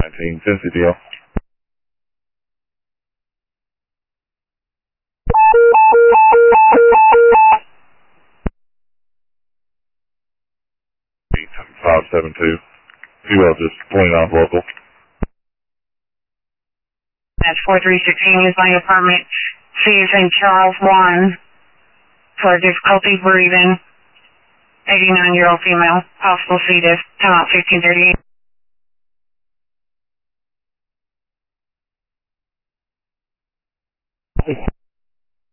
19, Tennessee deal. Five 7-2. Just 29 local. That's 4316 is my apartment. She is in Charles 1 for difficulty breathing. 89-year-old female. Possible C. diff. Time out 1538.